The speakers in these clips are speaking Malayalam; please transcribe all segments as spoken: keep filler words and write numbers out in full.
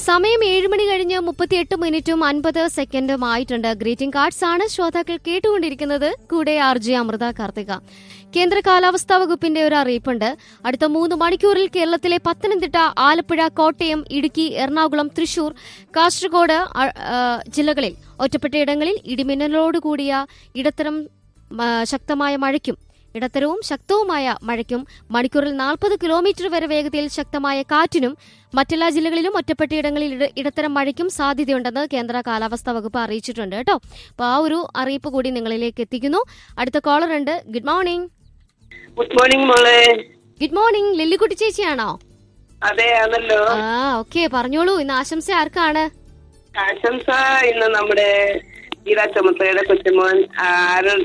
സമയം ഏഴ് മണി കഴിഞ്ഞ് മുപ്പത്തിയെട്ട് മിനിറ്റും അൻപത് സെക്കൻഡും ആയിട്ടുണ്ട്. ഗ്രീറ്റിംഗ് കാർഡ്സ് ആണ് ശ്രോതാക്കൾ കേട്ടുകൊണ്ടിരിക്കുന്നത്. കൂടെ ആർ ജെ അമൃത കാർത്തിക. കേന്ദ്ര കാലാവസ്ഥാ വകുപ്പിന്റെ ഒരു അറിയിപ്പുണ്ട്. അടുത്ത മൂന്ന് മണിക്കൂറിൽ കേരളത്തിലെ പത്തനംതിട്ട, ആലപ്പുഴ, കോട്ടയം, ഇടുക്കി, എറണാകുളം, തൃശൂർ, കാസർഗോഡ് ജില്ലകളിൽ ഒറ്റപ്പെട്ടയിടങ്ങളിൽ ഇടിമിന്നലോടുകൂടിയ ഇടത്തരം ശക്തമായ മഴയ്ക്കും ഇടത്തരവും ശക്തവുമായ മഴയ്ക്കും മണിക്കൂറിൽ നാൽപ്പത് കിലോമീറ്റർ വരെ വേഗതയിൽ ശക്തമായ കാറ്റിനും മറ്റെല്ലാ ജില്ലകളിലും ഒറ്റപ്പെട്ടയിടങ്ങളിൽ ഇടത്തരം മഴയ്ക്കും സാധ്യതയുണ്ടെന്ന് കേന്ദ്ര കാലാവസ്ഥാ വകുപ്പ് അറിയിച്ചിട്ടുണ്ട് കേട്ടോ. അപ്പൊ ആ ഒരു അറിയിപ്പ് കൂടി നിങ്ങളിലേക്ക് എത്തിക്കുന്നു. അടുത്ത കോളർ ഉണ്ട്. Good morning. ഗുഡ് മോർണിംഗ് മോളെ. Good morning. ലില്ലിക്കുട്ടി ചേച്ചിയാണോ? അതെ, ആണല്ലോ. ആ ഓക്കെ, പറഞ്ഞോളൂ. ഇന്ന് ആശംസ ആർക്കാണ്? ആശംസ ഇന്ന് നമ്മുടെ ഗീതാ ചുമത്തയുടെ കൊച്ചുമോൻ ആരൺ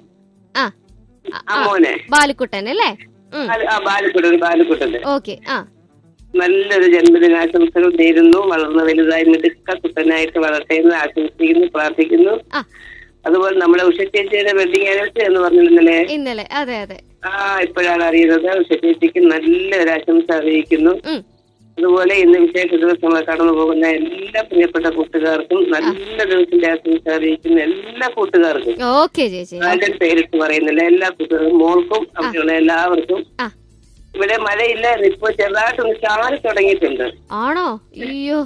അമ്മോനെ ബാലുക്കുട്ടൻ അല്ലേ? ബാലുക്കുട്ടൻ ബാലുക്കുട്ടന്റെ ഓക്കെ. ആ നല്ലൊരു ജന്മദിനാശംസകൾ നേരുന്നു. വളർന്ന് വലുതായി മിടുക്ക കുട്ടനായിട്ട് വളരട്ടെ എന്ന് ആശംസിക്കുന്നു, പ്രാർത്ഥിക്കുന്നു. അതുപോലെ നമ്മുടെ ഉഷ ചേച്ചിയുടെ വെഡിങ് ആനിവേഴ്സറി എന്ന് പറഞ്ഞിരുന്നല്ലേ ഇന്നലെ? അതെ അതെ. ആ ഇപ്പോഴാണ് അറിയുന്നത്. ഉഷ ചേച്ചിക്ക് നല്ലൊരു ആശംസ അറിയിക്കുന്നു. അതുപോലെ ഇന്ന് വിശേഷ ദിവസങ്ങൾ കടന്നു പോകുന്ന എല്ലാ പ്രിയപ്പെട്ട കൂട്ടുകാർക്കും നല്ല ദിവസത്തിന്റെ ആശംസ അറിയിക്കുന്ന എല്ലാ കൂട്ടുകാർക്കും ആരുടെ പേരിട്ട് പറയുന്നില്ല, എല്ലാ കൂട്ടുകാർക്കും, മോൾക്കും അവിടെയുള്ള എല്ലാവർക്കും. ഇവിടെ മഴയില്ല, ഇപ്പൊ ചെറുതായിട്ടൊന്ന് ചാറി തുടങ്ങിയിട്ടുണ്ട്. ആണോ? അയ്യോ,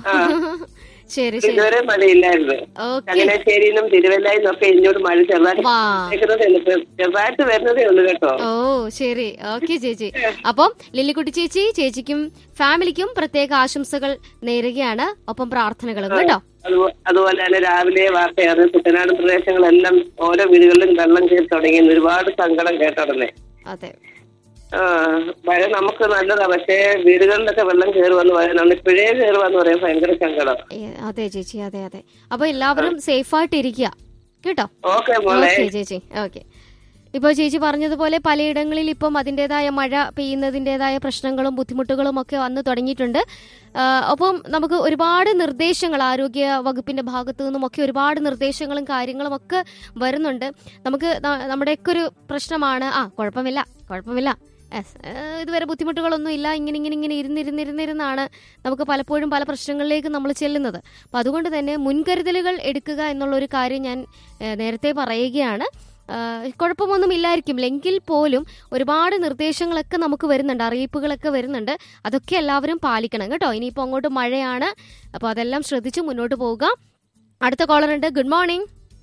ഇതുവരെ മഴയില്ലായിരുന്നു. ചങ്ങനാശ്ശേരിയിലും തിരുവല്ലയിലും ഒക്കെ എന്നോട് മഴ ചെറുതായിട്ട് ചെറുതായിട്ട് വരുന്നതേ ഉള്ളു കേട്ടോ. ഓ ശരി, ഓക്കെ ചേച്ചി. അപ്പം ലില്ലിക്കുട്ടി ചേച്ചി, ചേച്ചിക്കും ഫാമിലിക്കും പ്രത്യേക ആശംസകൾ നേരുകയാണ്, ഒപ്പം പ്രാർത്ഥനകളും കേട്ടോ. അതുപോലെ തന്നെ രാവിലെ വാർത്തയാണ് കുട്ടനാട് പ്രദേശങ്ങളെല്ലാം ഓരോ വീടുകളിലും വെള്ളം കയറി തുടങ്ങി. ഒരുപാട് സങ്കടം കേട്ടോടനെ. അതെ, ആ മഴ നമുക്ക് നല്ലതാ, പക്ഷേ വീടുകളിലൊക്കെ വെള്ളം കയറുവെന്ന് പറയുന്നത് ഇപ്പോഴേ കയറുവാന്ന് പറയാൻ ഭയങ്കര സങ്കടം. അതെ ചേച്ചി, അതെ അതെ. അപ്പൊ എല്ലാവരും സേഫായിട്ട് ഇരിക്കുക കേട്ടോ. ഓക്കെ ചേച്ചി. ഓക്കെ. ഇപ്പോൾ ചേച്ചി പറഞ്ഞതുപോലെ പലയിടങ്ങളിൽ ഇപ്പം അതിൻ്റെതായ മഴ പെയ്യുന്നതിൻ്റെതായ പ്രശ്നങ്ങളും ബുദ്ധിമുട്ടുകളും ഒക്കെ വന്നു തുടങ്ങിയിട്ടുണ്ട്. ഒപ്പം നമുക്ക് ഒരുപാട് നിർദ്ദേശങ്ങൾ ആരോഗ്യ വകുപ്പിന്റെ ഭാഗത്തു നിന്നുമൊക്കെ ഒരുപാട് നിർദ്ദേശങ്ങളും കാര്യങ്ങളും ഒക്കെ വരുന്നുണ്ട്. നമുക്ക് നമ്മുടെയൊക്കെ ഒരു പ്രശ്നമാണ്, ആ കുഴപ്പമില്ല കുഴപ്പമില്ല ഇതുവരെ ബുദ്ധിമുട്ടുകളൊന്നും ഇല്ല, ഇങ്ങനെ ഇങ്ങനെ ഇങ്ങനെ ഇരുന്നിരുന്നിരുന്നിരുന്നാണ് നമുക്ക് പലപ്പോഴും പല പ്രശ്നങ്ങളിലേക്ക് നമ്മൾ ചെല്ലുന്നത്. അപ്പം അതുകൊണ്ട് തന്നെ മുൻകരുതലുകൾ എടുക്കുക എന്നുള്ളൊരു കാര്യം ഞാൻ നേരത്തെ പറയുകയാണ്. കുഴപ്പമൊന്നും ഇല്ലായിരിക്കും എങ്കിൽ പോലും ഒരുപാട് നിർദ്ദേശങ്ങളൊക്കെ നമുക്ക് വരുന്നുണ്ട്, അറിയിപ്പുകളൊക്കെ വരുന്നുണ്ട്. അതൊക്കെ എല്ലാവരും പാലിക്കണം കേട്ടോ. ഇനിയിപ്പോൾ അങ്ങോട്ട് മഴയാണ്, അപ്പോൾ അതെല്ലാം ശ്രദ്ധിച്ച് മുന്നോട്ട് പോവുക. അടുത്ത കോളർ ഉണ്ട്. Good morning.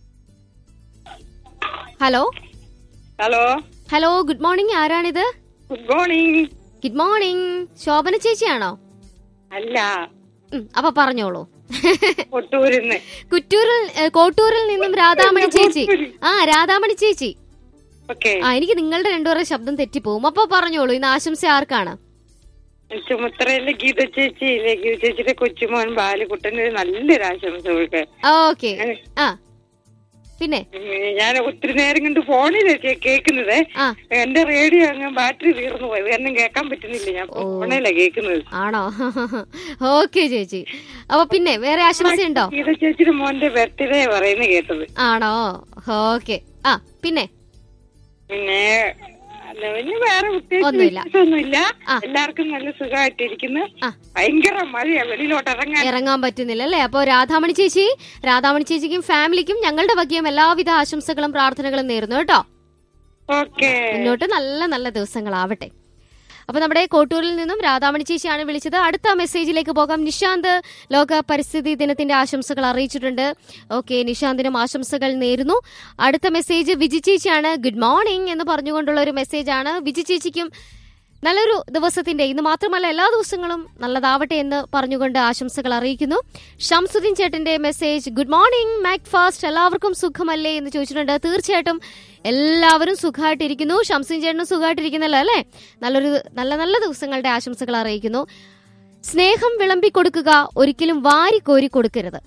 Hello hello hello good morning. ആരാണിത്? Good morning. Good morning. Shobhana ചേച്ചിയാണോ? അല്ല. അപ്പൊ പറഞ്ഞോളൂ. കൊട്ടൂരിന്ന് കുറ്റൂരിൽ കോട്ടൂരിൽ നിന്നും രാധാമണി ചേച്ചി. ആ രാധാമണി ചേച്ചി. ആ എനിക്ക് നിങ്ങളുടെ രണ്ടുപേരുടെ ശബ്ദം തെറ്റിപ്പോവും. അപ്പൊ പറഞ്ഞോളൂ, ഇന്ന് ആശംസ ആർക്കാണ്? ചുമത്തറയിലെ ഗീത ചേച്ചി, ഗീത ചേച്ചിയുടെ കൊച്ചുമോൻ ബാലുകുട്ടന് നല്ലൊരു ആശംസ. ഓക്കെ. ആ പിന്നെ ഞാൻ ഒത്തിരി നേരം കൊണ്ട് ഫോണിലൊക്കെ കേൾക്കുന്നത്. എന്റെ റേഡിയോ അങ്ങ് ബാറ്ററി തീർന്നു പോയി, വേറെ കേൾക്കാൻ പറ്റുന്നില്ല. ഞാൻ ഫോണിലാ കേൾക്കുന്നത്. ആണോ? ഓക്കെ ചേച്ചി. അപ്പൊ പിന്നെ വേറെ ആശംസയുണ്ടോ? ഗീത ചേച്ചിയുടെ മോന്റെ ബർത്ത്ഡേ പറയുന്നത് കേട്ടത്. ആണോ? ഓക്കെ. ആ പിന്നെ പിന്നെ വേറെ ഒന്നുമില്ല. എല്ലാവർക്കും നല്ല സുഖമായിട്ടിരിക്കുന്നു. ഭയങ്കര മഴയാ, വെളിയിലോട്ട് ഇറങ്ങാൻ ഇറങ്ങാൻ പറ്റുന്നില്ല അല്ലേ? അപ്പൊ രാധാമണി ചേച്ചി, രാധാമണി ചേച്ചിക്കും ഫാമിലിക്കും ഞങ്ങളുടെ വകയും എല്ലാവിധ ആശംസകളും പ്രാർത്ഥനകളും നേരുന്നു കേട്ടോ. ഓക്കെ. മുന്നോട്ട് നല്ല നല്ല ദിവസങ്ങളാവട്ടെ. അപ്പൊ നമ്മുടെ കോട്ടൂരിൽ നിന്നും രാധാമണി ചേച്ചിയാണ് വിളിച്ചത്. അടുത്ത മെസ്സേജിലേക്ക് പോകാം. നിശാന്ത് ലോക പരിസ്ഥിതി ദിനത്തിന്റെ ആശംസകൾ അറിയിച്ചിട്ടുണ്ട്. ഓക്കെ, നിശാന്തിനും ആശംസകൾ നേരുന്നു. അടുത്ത മെസ്സേജ് വിജി ചേച്ചിയാണ്. ഗുഡ് മോർണിംഗ് എന്ന് പറഞ്ഞുകൊണ്ടുള്ള ഒരു മെസ്സേജാണ്. വിജി ചേച്ചിക്കും നല്ലൊരു ദിവസത്തിന്റെ, ഇന്ന് മാത്രമല്ല എല്ലാ ദിവസങ്ങളും നല്ലതാവട്ടെ എന്ന് പറഞ്ഞുകൊണ്ട് ആശംസകൾ അറിയിക്കുന്നു. ഷംസുദ്ദീൻ ചേട്ടന്റെ message. Good morning Mac fast, എല്ലാവർക്കും സുഖമല്ലേ എന്ന് ചോദിച്ചിട്ടുണ്ട്. തീർച്ചയായിട്ടും എല്ലാവരും സുഖമായിട്ടിരിക്കുന്നു. ഷംസുദ്ദീൻ ചേട്ടനും സുഖമായിട്ടിരിക്കുന്നല്ലോ അല്ലേ? നല്ലൊരു നല്ല നല്ല ദിവസങ്ങളുടെ ആശംസകൾ അറിയിക്കുന്നു. സ്നേഹം വിളമ്പിക്കൊടുക്കുക, ഒരിക്കലും വാരി കോരി കൊടുക്കരുത്.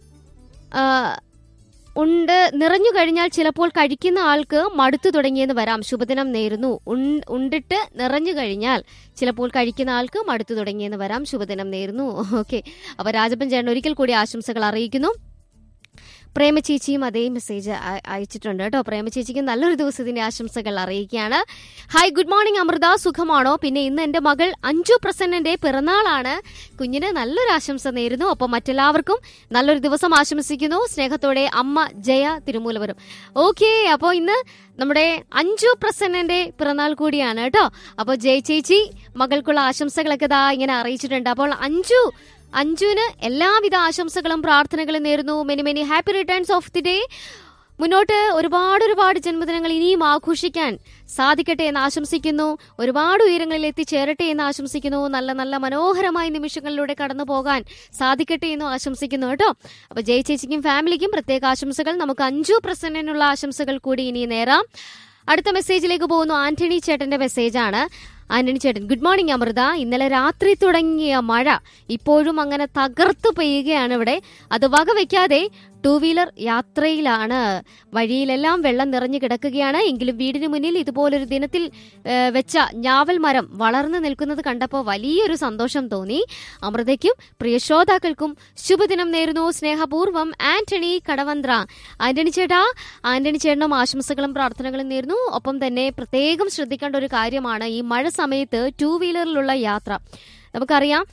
ഉണ്ട് നിറഞ്ഞു കഴിഞ്ഞാൽ ചിലപ്പോൾ കഴിക്കുന്ന ആൾക്ക് മടുത്തു തുടങ്ങിയെന്ന് വരാം. ശുഭദിനം നേരുന്നു. ഉണ്ടിട്ട് നിറഞ്ഞു കഴിഞ്ഞാൽ ചിലപ്പോൾ കഴിക്കുന്ന ആൾക്ക് മടുത്തു തുടങ്ങിയെന്ന് വരാം. ശുഭദിനം നേരുന്നു. ഓക്കെ. അപ്പൊ രാജപ്പൻ ചേട്ടൻ ഒരിക്കൽ കൂടി ആശംസകൾ അറിയിക്കുന്നു. പ്രേമ ചേച്ചിയും അതേ മെസ്സേജ് അയച്ചിട്ടുണ്ട് കേട്ടോ. പ്രേമ ചേച്ചിക്ക് നല്ലൊരു ദിവസത്തിന്റെ ആശംസകൾ അറിയിക്കുകയാണ്. ഹായ്, ഗുഡ് മോർണിംഗ് അമൃത, സുഖമാണോ? പിന്നെ ഇന്ന് എന്റെ മകൾ അഞ്ജു പ്രസന്നന്റെ പിറന്നാളാണ്. കുഞ്ഞിന് നല്ലൊരു ആശംസ നേരുന്നു. ഒപ്പം മറ്റെല്ലാവർക്കും നല്ലൊരു ദിവസം ആശംസിക്കുന്നു. സ്നേഹത്തോടെ അമ്മ ജയ തിരുമൂലപുരം. ഓക്കെ, അപ്പോൾ ഇന്ന് നമ്മുടെ അഞ്ജു പ്രസന്നന്റെ പിറന്നാൾ കൂടിയാണ് കേട്ടോ. അപ്പോൾ ജയ ചേച്ചി മകൾക്കുള്ള ആശംസകളൊക്കെ ദാ ഇങ്ങനെ അറിയിച്ചിട്ടുണ്ട്. അപ്പോൾ അഞ്ജു അഞ്ജുവിന് എല്ലാവിധ ആശംസകളും പ്രാർത്ഥനകളും നേരുന്നു. Many many happy returns of the day. മുന്നോട്ട് ഒരുപാട് ഒരുപാട് ജന്മദിനങ്ങൾ ഇനിയും ആഘോഷിക്കാൻ സാധിക്കട്ടെ എന്ന് ആശംസിക്കുന്നു. ഒരുപാട് ഉയരങ്ങളിൽ എത്തിച്ചേരട്ടെ എന്ന് ആശംസിക്കുന്നു. നല്ല നല്ല മനോഹരമായ നിമിഷങ്ങളിലൂടെ കടന്നു പോകാൻ സാധിക്കട്ടെ എന്നും ആശംസിക്കുന്നു കേട്ടോ. അപ്പൊ ജയ ചേച്ചിക്കും ഫാമിലിക്കും പ്രത്യേക ആശംസകൾ. നമുക്ക് അഞ്ജു പ്രസന്നനുള്ള ആശംസകൾ കൂടി ഇനി നേരാം. അടുത്ത മെസ്സേജിലേക്ക് പോകുന്നു. ആന്റണി ചേട്ടന്റെ മെസ്സേജാണ്. ആന്റണി ചേട്ടൻ, ഗുഡ് മോർണിംഗ് അമൃത. ഇന്നലെ രാത്രി തുടങ്ങിയ മഴ ഇപ്പോഴും അങ്ങനെ തകർത്തു പെയ്യുകയാണ് ഇവിടെ. അത് വകവെക്കാതെ ടൂ വീലർ യാത്രയിലാണ്. വഴിയിലെല്ലാം വെള്ളം നിറഞ്ഞു കിടക്കുകയാണ്. എങ്കിലും വീടിന് മുന്നിൽ ഇതുപോലൊരു ദിനത്തിൽ വെച്ച ഞാവൽ മരം വളർന്നു നിൽക്കുന്നത് കണ്ടപ്പോൾ വലിയൊരു സന്തോഷം തോന്നി. അമൃതയ്ക്കും പ്രിയ ശ്രോതാക്കൾക്കും ശുഭദിനം നേരുന്നു. സ്നേഹപൂർവ്വം ആന്റണി കടവന്ത്ര. ആന്റണി ചേട്ടാ, ആന്റണി ചേട്ടനും ആശംസകളും പ്രാർത്ഥനകളും നേരുന്നു. ഒപ്പം തന്നെ പ്രത്യേകം ശ്രദ്ധിക്കേണ്ട ഒരു കാര്യമാണ് ഈ മഴ സമയത്ത് ടൂ വീലറിലുള്ള യാത്ര. നമുക്കറിയാം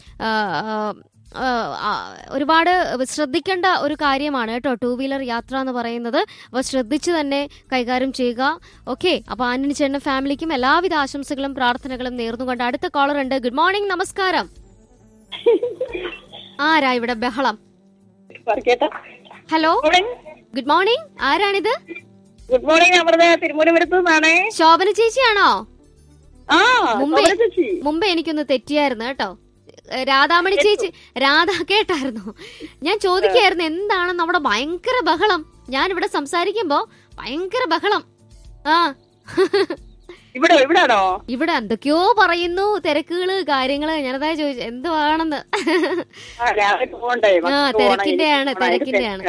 ഒരുപാട് ശ്രദ്ധിക്കേണ്ട ഒരു കാര്യമാണ് കേട്ടോ ടൂ വീലർ യാത്ര എന്ന് പറയുന്നത്. അപ്പോൾ ശ്രദ്ധിച്ച് തന്നെ കൈകാര്യം ചെയ്യുക. ഓക്കെ, അപ്പോൾ ആന്റണി ചേട്ടന്റെ ഫാമിലിക്കും എല്ലാവിധ ആശംസകളും പ്രാർത്ഥനകളും നേർന്നുകൊണ്ട് അടുത്ത കോളർ ഉണ്ട്. ഗുഡ് മോർണിംഗ്, നമസ്കാരം. ആരാ ഇവിടെ ബഹളം? Hello, good morning. ആരാണിത്? ഗുഡ് മോർണിംഗ് അമൃത, തിരുമൂലപുരത്ത് നിന്നാണ്. ശോഭന ചേച്ചിയാണോ? മുമ്പേ മുമ്പേ എനിക്കൊന്ന് തെറ്റിയായിരുന്നു കേട്ടോ. രാധാമണി ചേച്ചി, രാധ കേട്ടായിരുന്നു. ഞാൻ ചോദിക്കായിരുന്നു എന്താണെന്ന്. അവിടെ ഭയങ്കര ബഹളം. ഞാനിവിടെ സംസാരിക്കുമ്പോ ഭയങ്കര ബഹളം. ആ ഇവിടെ ഇവിടാണോ? ഇവിടെ എന്തൊക്കെയോ പറയുന്നു, തിരക്കുകള് കാര്യങ്ങള്. ഞാനതാ ചോദിച്ചു എന്തുവാണെന്ന്. ആ തിരക്കിന്റെയാണ് തിരക്കിന്റെയാണ്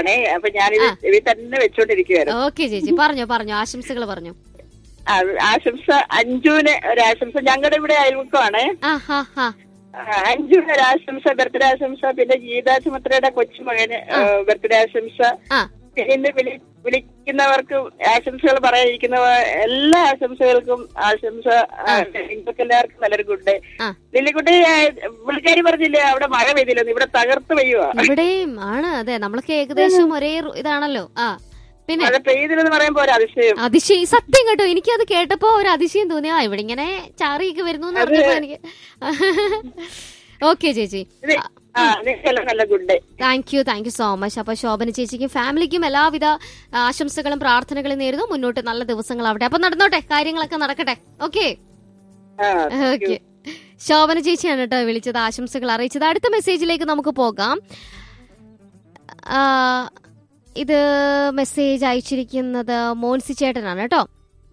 ഓക്കെ ചേച്ചി, പറഞ്ഞോ പറഞ്ഞോ, ആശംസകൾ പറഞ്ഞോ. ആശംസ അഞ്ജുവിന് ഒരു ആശംസ. ഞങ്ങളുടെ ഇവിടെ അയൽവക്കമാണ്. അഞ്ജുവിന് ഒരു ആശംസ, ബർത്ത്ഡേ ആശംസ. പിന്നെ ഗീതാ സുമിത്രയുടെ കൊച്ചുമകന് ബർത്ത്ഡേ ആശംസ. പിന്നെ വിളി വിളിക്കുന്നവർക്ക് ആശംസകൾ പറയാതിരിക്കുന്ന എല്ലാ ആശംസകൾക്കും ആശംസ. നിങ്ങൾക്ക് എല്ലാവർക്കും നല്ലൊരു ഗുഡ് ഡേ. ലില്ലിക്കുട്ടി, പുള്ളിക്കാരി പറഞ്ഞില്ലേ അവിടെ മഴ പെയ്തില്ലെന്ന്? ഇവിടെ തകർത്ത് പെയ്യുവാ. ഇവിടെയും ആണ്. അതെ, നമ്മളൊക്കെ ഏകദേശം ഒരേ ഇതാണല്ലോ. ആ പിന്നെ പെയ്തില്ലെന്ന് പറയുമ്പോ ഒരു അതിശയം. അതിശയം സത്യം കേട്ടോ. എനിക്കത് കേട്ടപ്പോ ഒരു അതിശയം തോന്നിയാ ഇവിടെ ഇങ്ങനെ ചാറിയൊക്കെ വരുന്നു എന്ന് പറഞ്ഞപ്പോ എനിക്ക്. ഓക്കെ ചേച്ചി, thank you thank you so much. അപ്പൊ ശോഭന ചേച്ചിക്കും ഫാമിലിക്കും എല്ലാവിധ ആശംസകളും പ്രാർത്ഥനകളും നേരുന്നു. മുന്നോട്ട് നല്ല ദിവസങ്ങളാവട്ടെ. അപ്പൊ നടന്നോട്ടെ, കാര്യങ്ങളൊക്കെ നടക്കട്ടെ. Okay okay. ശോഭന ചേച്ചിയാണ് കേട്ടോ വിളിച്ചത്, ആശംസകൾ അറിയിച്ചത്. അടുത്ത മെസ്സേജിലേക്ക് നമുക്ക് പോകാം. ഇത് മെസ്സേജ് അയച്ചിരിക്കുന്നത് മോൻസി ചേട്ടനാണ് കേട്ടോ.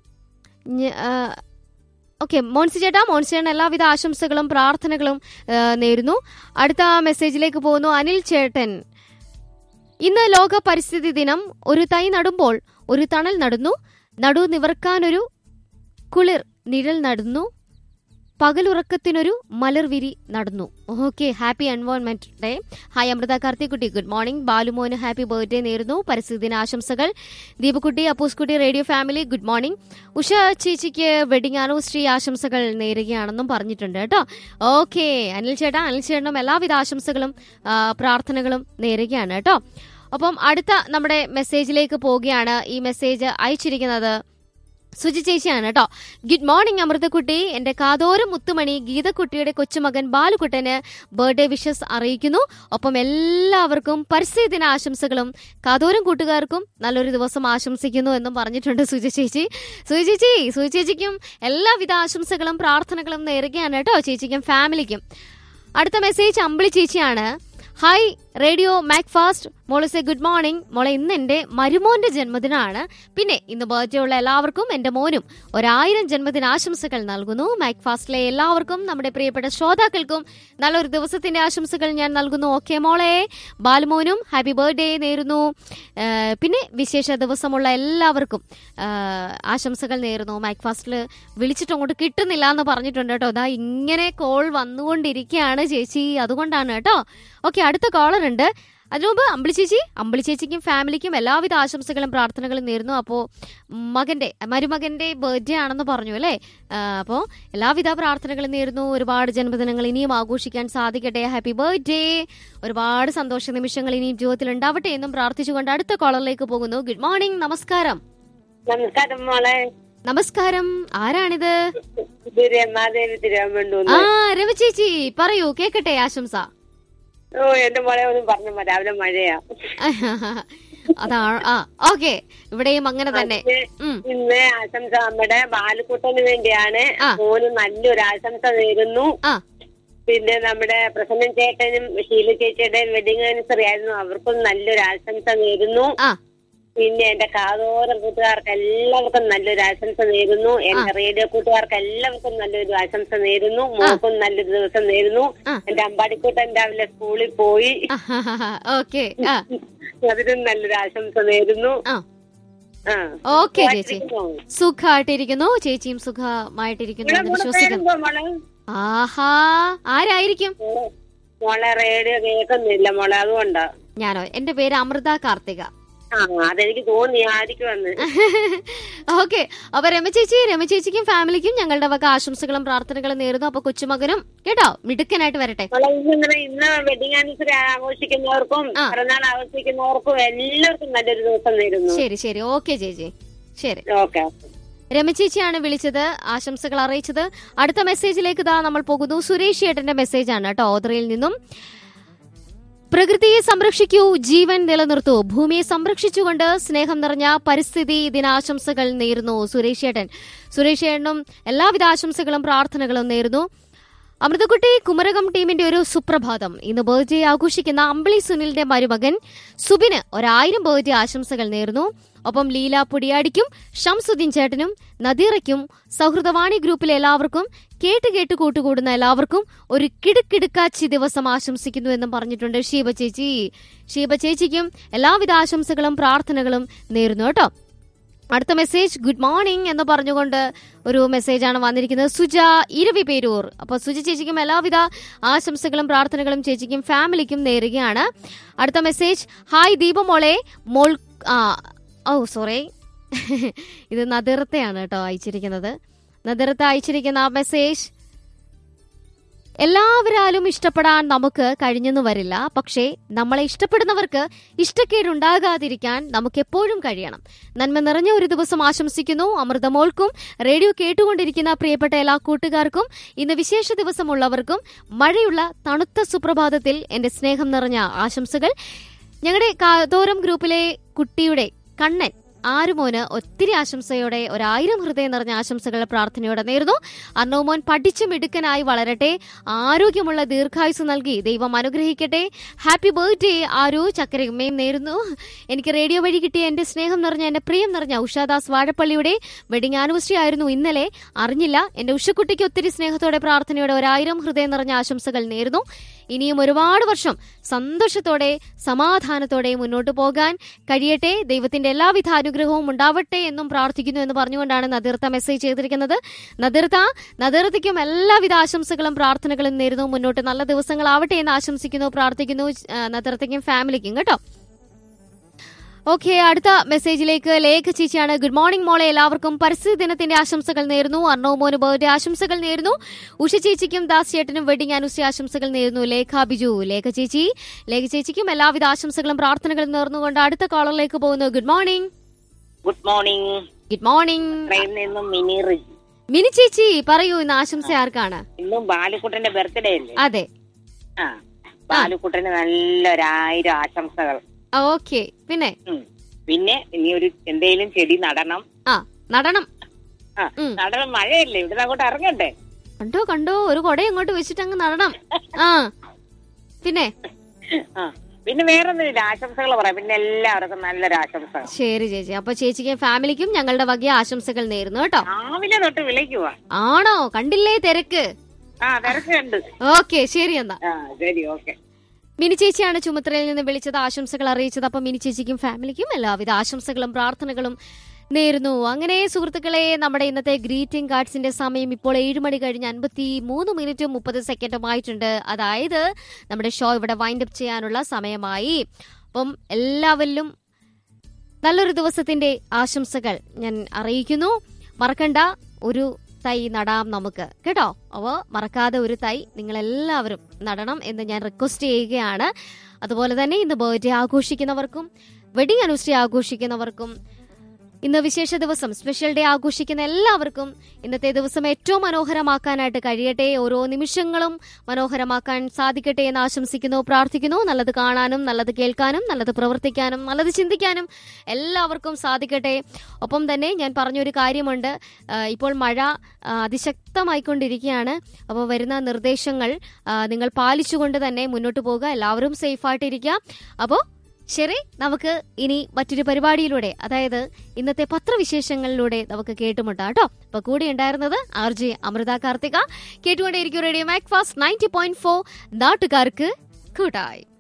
ഓക്കെ, മോൻസി ചേട്ടാ, മോൻസി ചേട്ടൻ എല്ലാവിധ ആശംസകളും പ്രാർത്ഥനകളും നേരുന്നു. അടുത്ത മെസ്സേജിലേക്ക് പോകുന്നു. അനിൽ ചേട്ടൻ, ഇന്ന് ലോക പരിസ്ഥിതി ദിനം. ഒരു തൈ നടുമ്പോൾ ഒരു തണൽ നടുന്നു, നടു നിവർക്കാനൊരു കുളിർ നിഴൽ നടുന്നു, പകലുറക്കത്തിനൊരു മലർവിരി നടന്നു. Okay, happy environment day. Hi Amrita കാർത്തിക്കുട്ടി, good morning. ബാലുമോന് happy birthday നേരുന്നു. പരിസ്ഥിതി ദിന ആശംസകൾ. ദീപക്കുട്ടി, അപ്പൂസ്കുട്ടി, radio family good morning. Usha ചേച്ചിക്ക് വെഡിങ് ആനിവേഴ്സറി ആശംസകൾ നേരുകയാണെന്നും പറഞ്ഞിട്ടുണ്ട് കേട്ടോ. ഓക്കെ, അനിൽ ചേട്ടാ, അനിൽ ചേട്ടനും എല്ലാവിധ ആശംസകളും പ്രാർത്ഥനകളും നേരുകയാണ് കേട്ടോ. അപ്പം അടുത്ത നമ്മുടെ മെസ്സേജിലേക്ക് പോവുകയാണ്. ഈ മെസ്സേജ് അയച്ചിരിക്കുന്നത് സുജി ചേച്ചിയാണ് കേട്ടോ. Good morning അമൃതക്കുട്ടി. എന്റെ കാതോരം മുത്തുമണി ഗീതക്കുട്ടിയുടെ കൊച്ചുമകൻ ബാലുക്കുട്ടന് ബർത്ത്ഡേ വിഷസ് അറിയിക്കുന്നു. ഒപ്പം എല്ലാവർക്കും പരിസ്ഥിതി ദിന ആശംസകളും കാതോരം കൂട്ടുകാർക്കും നല്ലൊരു ദിവസം ആശംസിക്കുന്നു എന്നും പറഞ്ഞിട്ടുണ്ട് സുജി ചേച്ചി. സുജി ചേച്ചി സുജി ചേച്ചിക്കും എല്ലാവിധ ആശംസകളും പ്രാർത്ഥനകളും നേരുകയാണ് കേട്ടോ, ചേച്ചിക്കും ഫാമിലിക്കും. അടുത്ത മെസ്സേജ് അമ്പിളി ചേച്ചിയാണ്. Hi radio Mac fast. മോളെ സേ ഗുഡ് മോർണിംഗ്. മോളെ, ഇന്ന് എന്റെ മരുമോന്റെ ജന്മദിനമാണ്. പിന്നെ ഇന്ന് ബർത്ത്ഡേ ഉള്ള എല്ലാവർക്കും എന്റെ മോനും ഒരായിരം ജന്മദിനാശംസകൾ നൽകുന്നു. മാക് ഫാസ്റ്റിലെ എല്ലാവർക്കും നമ്മുടെ പ്രിയപ്പെട്ട ശ്രോതാക്കൾക്കും നല്ലൊരു ദിവസത്തിന്റെ ആശംസകൾ ഞാൻ നൽകുന്നു. ഓക്കെ മോളെ, ബാലുമോനും ഹാപ്പി ബർത്ത്ഡേ നേരുന്നു. പിന്നെ വിശേഷ ദിവസമുള്ള എല്ലാവർക്കും ആശംസകൾ നേരുന്നു. മാക് ഫാസ്റ്റിൽ വിളിച്ചിട്ട് അങ്ങോട്ട് കിട്ടുന്നില്ല എന്ന് പറഞ്ഞിട്ടുണ്ട് കേട്ടോ. അതാ ഇങ്ങനെ കോൾ വന്നുകൊണ്ടിരിക്കുകയാണ് ചേച്ചി, അതുകൊണ്ടാണ് കേട്ടോ. ഓക്കെ, അടുത്ത കോളർ ഉണ്ട്. അതിനുമുമ്പ് അമ്പിളി ചേച്ചി അമ്പിളി ചേച്ചിക്കും ഫാമിലിക്കും എല്ലാവിധ ആശംസകളും പ്രാർത്ഥനകളും നേരുന്നു. അപ്പോൾ മകന്റെ മരുമകന്റെ ബർത്ത്ഡേ ആണെന്ന് പറഞ്ഞു അല്ലേ? അപ്പോൾ എല്ലാവിധ പ്രാർത്ഥനകളും നേരുന്നു. ഒരുപാട് ജന്മദിനങ്ങൾ ഇനിയും ആഘോഷിക്കാൻ സാധിക്കട്ടെ. Happy birthday. ഒരുപാട് സന്തോഷ നിമിഷങ്ങൾ ഇനിയും ജീവിതത്തിൽ ഉണ്ടാവട്ടെ എന്നും പ്രാർത്ഥിച്ചുകൊണ്ട് അടുത്ത കോളറിലേക്ക് പോകുന്നു. Good morning. നമസ്കാരം. നമസ്കാരം മോളെ. നമസ്കാരം. ആരാണിത്? ആ രവി ചേച്ചി പറയൂ, കേക്കട്ടെ ആശംസ. ഓ എന്റെ മോളെ ഒന്നും പറഞ്ഞു, രാവിലെ മഴയാ. അതാ ആ ഓക്കെ, ഇവിടെയും അങ്ങനെ തന്നെ. ഇന്ന് ആശംസ നമ്മുടെ ബാലുക്കുട്ടന് വേണ്ടിയാണ്. മോന് നല്ലൊരു ആശംസ നേരുന്നു. പിന്നെ നമ്മുടെ പ്രസന്നൻ ചേട്ടനും ഷീല ചേച്ചിയുടെ വെഡിങ് ആനിവേഴ്സറി ആയിരുന്നു, അവർക്കും നല്ലൊരു ആശംസ നേരുന്നു. പിന്നെ എന്റെ കാതോരം കൂട്ടുകാർക്ക് എല്ലാവർക്കും നല്ലൊരു ആശംസ നേരുന്നു. എന്റെ റേഡിയോ കൂട്ടുകാർക്ക് എല്ലാവർക്കും നല്ലൊരു ആശംസ നേരുന്നു. മോക്കും നല്ലൊരു ദിവസം നേരുന്നു. എന്റെ അമ്പാടിക്കൂട്ടൻ രാവിലെ സ്കൂളിൽ പോയി, അതിനും നല്ലൊരു ആശംസ നേരുന്നു. ഓക്കെ ചേച്ചി, സുഖമായിട്ടിരിക്കുന്നു. ചേച്ചിയും സുഖമായിട്ടിരിക്കുന്നു വിശ്വസിക്കുന്നു. ആഹാ, ആരായിരിക്കും? മോളെ റേഡിയോ കേൾക്കുന്നില്ല മോളെ, അതുകൊണ്ടാ. ഞാനോ? എന്റെ പേര് അമൃത കാർത്തിക. അതെനിക്ക് തോന്നി ആയിരിക്കുമെന്ന്. ഓക്കെ, അപ്പൊ രമ ചേച്ചി രമ ചേച്ചിക്കും ഫാമിലിക്കും ഞങ്ങളുടെ വക ആശംസകളും പ്രാർത്ഥനകളും നേരുന്നു. അപ്പൊ കൊച്ചുമകനും കേട്ടോ മിടുക്കനായിട്ട് വരട്ടെ. ഇന്ന് വെഡിങ് ആനിവേഴ്സറി ആഘോഷിക്കുന്നവർക്കും പിറന്നാൾ ആഘോഷിക്കുന്നവർക്കും എല്ലാവർക്കും നല്ലൊരു ദിവസം നേരുന്നു. ശരി ശരി, ഓക്കെ ചേച്ചി, ശരി. ഓക്കെ. രമചേച്ചിയാണ് വിളിച്ചത്, ആശംസകൾ അറിയിച്ചത്. അടുത്ത മെസ്സേജിലേക്ക് ഇതാ നമ്മൾ പോകുന്നു. സുരേഷ് ചേട്ടന്റെ മെസ്സേജാണ് കേട്ടോ, ഓദ്രയിൽ നിന്നും. പ്രകൃതിയെ സംരക്ഷിക്കൂ, ജീവൻ നിലനിർത്തൂ, ഭൂമിയെ സംരക്ഷിച്ചുകൊണ്ട് സ്നേഹം നിറഞ്ഞ പരിസ്ഥിതി ദിനാശംസകൾ നേരുന്നു സുരേഷ് ചേട്ടൻ. സുരേഷ് ചേട്ടനും എല്ലാവിധ ആശംസകളും പ്രാർത്ഥനകളും നേരുന്നു. അമൃതക്കുട്ടി കുമരകം ടീമിന്റെ ഒരു സുപ്രഭാതം. ഇന്ന് ബർത്ത്ഡേ ആഘോഷിക്കുന്ന അമ്പിളി സുനിലിന്റെ മരുമകൻ സുബിന് ഒരായിരം ബർത്ത്ഡേ ആശംസകൾ നേരുന്നു. ഒപ്പം ലീല പൊടിയാടിക്കും ഷംസുദ്ദീൻ ചേട്ടനും നദീറയ്ക്കും സൗഹൃദവാണി ഗ്രൂപ്പിലെ എല്ലാവർക്കും കേട്ട് കേട്ട് കൂട്ടുകൂടുന്ന എല്ലാവർക്കും ഒരു കിടുക്കിടുക്കാച്ചി ദിവസം ആശംസിക്കുന്നു എന്നും പറഞ്ഞിട്ടുണ്ട് ഷീബ ചേച്ചി. ഷീബ ചേച്ചിക്കും എല്ലാവിധ ആശംസകളും പ്രാർത്ഥനകളും നേരുന്നു കേട്ടോ. അടുത്ത മെസ്സേജ് ഗുഡ് മോർണിംഗ് എന്ന് പറഞ്ഞുകൊണ്ട് ഒരു മെസ്സേജാണ് വന്നിരിക്കുന്നത്. സുജ ഇരവി പേരൂർ. അപ്പൊ സുജ ചേച്ചിക്കും എല്ലാവിധ ആശംസകളും പ്രാർത്ഥനകളും ചേച്ചിക്കും ഫാമിലിക്കും നേരുകയാണ്. അടുത്ത മെസ്സേജ് ഹായ് ദീപമോളെ മോൾ. ഓ സോറി, ഇത് നദിറത്തെയാണ് കേട്ടോ അയച്ചിരിക്കുന്നത്. നദിറത്ത് അയച്ചിരിക്കുന്ന ആ മെസ്സേജ്, എല്ലാവരാലും ഇഷ്ടപ്പെടാൻ നമുക്ക് കഴിഞ്ഞെന്ന് വരില്ല, പക്ഷേ നമ്മളെ ഇഷ്ടപ്പെടുന്നവർക്ക് ഇഷ്ടക്കേടുണ്ടാകാതിരിക്കാൻ നമുക്ക് എപ്പോഴും കഴിയണം. നന്മ നിറഞ്ഞ ഒരു ദിവസം ആശംസിക്കുന്നു. അമൃതമോൾക്കും റേഡിയോ കേട്ടുകൊണ്ടിരിക്കുന്ന പ്രിയപ്പെട്ട എല്ലാ കൂട്ടുകാർക്കും ഇന്ന് വിശേഷ ദിവസമുള്ളവർക്കും മഴയുള്ള തണുത്ത സുപ്രഭാതത്തിൽ എന്റെ സ്നേഹം നിറഞ്ഞ ആശംസകൾ. ഞങ്ങളുടെ കാതോരം ഗ്രൂപ്പിലെ കുട്ടിയുടെ കണ്ണൻ ആരുമോന് ഒത്തിരി ആശംസയോടെ ഒരായിരം ഹൃദയം നിറഞ്ഞ ആശംസകൾ പ്രാർത്ഥനയോടെ നേരുന്നു. അന്നോമോൻ പഠിച്ചു മിടുക്കനായി വളരട്ടെ, ആരോഗ്യമുള്ള ദീർഘായുസ് നൽകി ദൈവം അനുഗ്രഹിക്കട്ടെ. ഹാപ്പി ബർത്ത്ഡേ ആരു. ചക്കരയുമ്മയും നേരുന്നു. എനിക്ക് റേഡിയോ വഴി കിട്ടിയ എന്റെ സ്നേഹം നിറഞ്ഞ എന്റെ പ്രിയം നിറഞ്ഞ ഉഷാദാസ് വാഴപ്പള്ളിയുടെ വെഡിങ് ആനിവേഴ്സറി ആയിരുന്നു ഇന്നലെ, അറിഞ്ഞില്ല. എന്റെ ഉഷക്കുട്ടിക്ക് ഒത്തിരി സ്നേഹത്തോടെ പ്രാർത്ഥനയോടെ ഒരായിരം ഹൃദയം നിറഞ്ഞ ആശംസകൾ നേരുന്നു. ഇനിയും ഒരുപാട് വർഷം സന്തോഷത്തോടെ സമാധാനത്തോടെ മുന്നോട്ട് പോകാൻ കഴിയട്ടെ, ദൈവത്തിന്റെ എല്ലാവിധ അനുഗ്രഹവും ഉണ്ടാവട്ടെ എന്നും പ്രാർത്ഥിക്കുന്നു എന്ന് പറഞ്ഞുകൊണ്ടാണ് നദീർത്ത മെസ്സേജ് ചെയ്തിരിക്കുന്നത്. നദീർത്ത നദീർത്തയ്ക്കും എല്ലാവിധ ആശംസകളും പ്രാർത്ഥനകളും നേരുന്നു. മുന്നോട്ട് നല്ല ദിവസങ്ങളാവട്ടെ എന്ന് ആശംസിക്കുന്നു, പ്രാർത്ഥിക്കുന്നു നദീർത്തയ്ക്കും ഫാമിലിക്കും കേട്ടോ. ഓക്കെ, അടുത്ത മെസ്സേജിലേക്ക് ലേഖ ചേച്ചിയാണ്. ഗുഡ് മോർണിംഗ് മോളെ, എല്ലാവർക്കും പരിസ്ഥിതി ദിനത്തിന്റെ ആശംസകൾ നേരുന്നു. അർണോമോന് ബർത്ത്ഡേ ആശംസകൾ നേരുന്നു. ഉഷ ചേച്ചിക്കും ദാസ് ചേട്ടനും വെഡിങ് ആനിവേഴ്സറി ആശംസകൾ നേരുന്നു. ലേഖ ബിജു. ലേഖ ചേച്ചി ലേഖ ചേച്ചിക്കും എല്ലാവിധ ആശംസകളും പ്രാർത്ഥനകളും നേർന്നുകൊണ്ട് അടുത്ത കോളറിലേക്ക് പോകുന്നു. Good morning. Good morning. Good morning. Mini ചേച്ചി പറയൂ, ഇന്ന് ആശംസ ആർക്കാണ്? ഇന്നും ബാലുക്കുട്ടന്റെ ബർത്ത്ഡേ അല്ലേ? അതെ. ബാലുക്കുട്ടന് നല്ലൊരായിരം ആശംസകൾ. ഓക്കെ. പിന്നെ പിന്നെ ഇനി ഒരു എന്തെങ്കിലും ചെടി നടണം. ആ നടണം നടണം. മഴയല്ലേ, ഇവിടെ അങ്ങോട്ട് ഇറങ്ങണ്ടേ? കണ്ടോ കണ്ടോ, ഒരു കൊട അങ്ങോട്ട് വെച്ചിട്ട് അങ്ങ് നടണം. ആ പിന്നെ പിന്നെ വേറൊന്നുമില്ല, ആശംസകൾ പറയാം. പിന്നെ എല്ലാവർക്കും നല്ലൊരു ആശംസ. ശരി ചേച്ചി, അപ്പൊ ചേച്ചിക്കും ഫാമിലിക്കും ഞങ്ങളുടെ വക ആശംസകൾ നേരുന്നു കേട്ടോ. രാവിലെ തൊട്ട് വിളിക്കുവാ. ആണോ? കണ്ടില്ലേ തിരക്ക്? ആ തിരക്ക് കണ്ട്. ഓക്കെ ശരി എന്നാ. ശരി ഓക്കെ. മിനി ചേച്ചിയാണ് ചുമത്രയിൽ നിന്ന് വിളിച്ചത്, ആശംസകൾ അറിയിച്ചത്. അപ്പൊ മിനി ചേച്ചിക്കും ഫാമിലിക്കും എല്ലാവിധ ആശംസകളും പ്രാർത്ഥനകളും നേരുന്നു. അങ്ങനെ സുഹൃത്തുക്കളെ, നമ്മുടെ ഇന്നത്തെ ഗ്രീറ്റിംഗ് കാർഡ്സിന്റെ സമയം ഇപ്പോൾ ഏഴ് മണി കഴിഞ്ഞ് അൻപത്തി മൂന്ന് മിനിറ്റും മുപ്പത് സെക്കൻഡും ആയിട്ടുണ്ട്. അതായത് നമ്മുടെ ഷോ ഇവിടെ വൈൻഡ് അപ്പ് ചെയ്യാനുള്ള സമയമായി. അപ്പം എല്ലാവരിലും നല്ലൊരു ദിവസത്തിന്റെ ആശംസകൾ ഞാൻ അറിയിക്കുന്നു. മറക്കണ്ട, ഒരു തൈ നടാം നമുക്ക് കേട്ടോ. അപ്പോൾ മറക്കാതെ ഒരു തൈ നിങ്ങളെല്ലാവരും നടണം എന്ന് ഞാൻ റിക്വസ്റ്റ് ചെയ്യുകയാണ്. അതുപോലെ തന്നെ ഇന്ന് ബർത്ത്ഡേ ആഘോഷിക്കുന്നവർക്കും വെഡിങ് ആനിവേഴ്സറി ആഘോഷിക്കുന്നവർക്കും ഇന്ന് വിശേഷ ദിവസം സ്പെഷ്യൽ ഡേ ആഘോഷിക്കുന്ന എല്ലാവർക്കും ഇന്നത്തെ ദിവസം ഏറ്റവും മനോഹരമാക്കാനായിട്ട് കഴിയട്ടെ. ഓരോ നിമിഷങ്ങളും മനോഹരമാക്കാൻ സാധിക്കട്ടെ എന്ന് ആശംസിക്കുന്നു, പ്രാർത്ഥിക്കുന്നു. നല്ലത് കാണാനും നല്ലത് കേൾക്കാനും നല്ലത് പ്രവർത്തിക്കാനും നല്ലത് ചിന്തിക്കാനും എല്ലാവർക്കും സാധിക്കട്ടെ. ഒപ്പം തന്നെ ഞാൻ പറഞ്ഞൊരു കാര്യമുണ്ട്, ഇപ്പോൾ മഴ അതിശക്തമായിക്കൊണ്ടിരിക്കുകയാണ്. അപ്പോൾ വരുന്ന നിർദ്ദേശങ്ങൾ നിങ്ങൾ പാലിച്ചുകൊണ്ട് തന്നെ മുന്നോട്ട് പോകുക. എല്ലാവരും സേഫായിട്ടിരിക്കുക. അപ്പോൾ ശരി, നമുക്ക് ഇനി മറ്റൊരു പരിപാടിയിലൂടെ, അതായത് ഇന്നത്തെ പത്രവിശേഷങ്ങളിലൂടെ നമുക്ക് കേട്ടുമുട്ടാം കേട്ടോ. അപ്പൊ കൂടെ ഉണ്ടായിരുന്നത് R J Amrita Karthika. കേട്ടുകൊണ്ടേയിരിക്കും radio Mac fast ninety point four, നാട്ടുകാർക്ക് കൂട്ടായി.